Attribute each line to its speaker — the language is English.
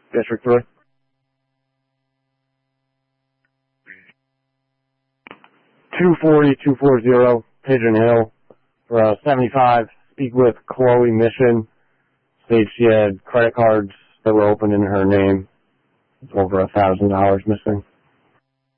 Speaker 1: District 3. 240 Pigeon Hill for 75. Speak with Chloe Mission. States she had credit cards that were opened in her name. Over $1,000 missing.